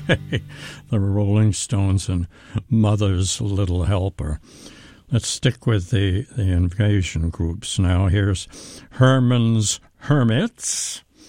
Okay, the Rolling Stones and Mother's Little Helper. Let's stick with the invasion groups now. Here's Herman's Hermits.